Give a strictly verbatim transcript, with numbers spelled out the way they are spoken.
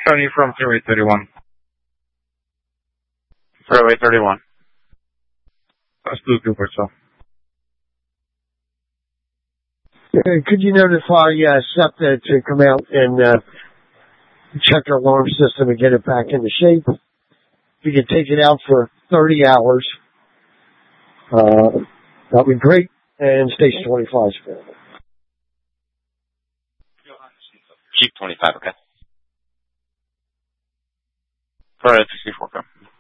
Tony from zero eight three one. zero eight three one. That's Blue Cooper, so. Uh, could you notify uh, SEPTA to come out and uh, check our alarm system and get it back into shape? If you could take it out for thirty hours, uh, that'd be great. And station twenty-five is available. Keep twenty-five, okay. All right, sixty-four, come.